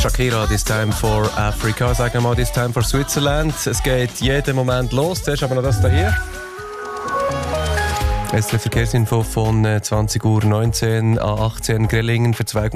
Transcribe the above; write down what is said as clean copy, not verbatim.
Shakira, This Time for Africa. Sagen wir mal, This Time for Switzerland. Es geht jeden Moment los. Zuerst aber noch das hier. Jetzt eine Verkehrsinfo von 20.19 Uhr A18 Grellingen, Verzweigung